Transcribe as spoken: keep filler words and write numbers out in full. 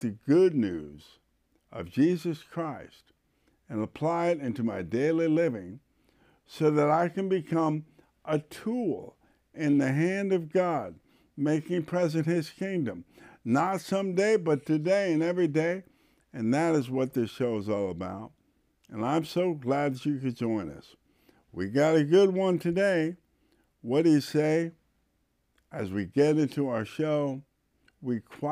the good news of Jesus Christ and apply it into my daily living so that I can become a tool in the hand of God, making present his kingdom. Not someday, but today and every day. And that is what this show is all about. And I'm so glad that you could join us. We got a good one today. What do you say? As we get into our show, we quiet